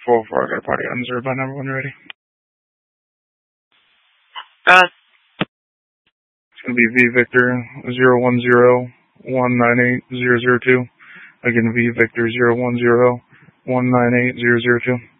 404, I got a party on 0 by number when you're ready. It's going to be V Victor 010-198-002. Again, V Victor 010-198-002.